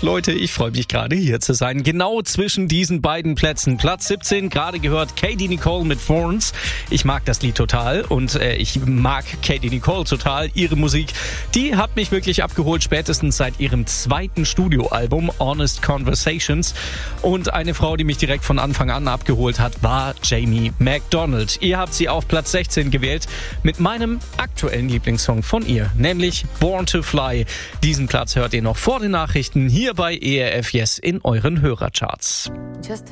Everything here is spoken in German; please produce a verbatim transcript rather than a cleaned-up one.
Leute, ich freue mich gerade hier zu sein. Genau zwischen diesen beiden Plätzen. Platz siebzehn, gerade gehört Katie Nicole mit Thorns. Ich mag das Lied total und äh, ich mag Katie Nicole total. Ihre Musik, die hat mich wirklich abgeholt, spätestens seit ihrem zweiten Studioalbum Honest Conversations. Und eine Frau, die mich direkt von Anfang an abgeholt hat, war Jamie McDonald. Ihr habt sie auf Platz sechzehn gewählt mit meinem aktuellen Lieblingssong von ihr, nämlich Born to Fly. Diesen Platz hört ihr noch vor den Nachrichten hier bei E R F Yes in euren Hörercharts. Just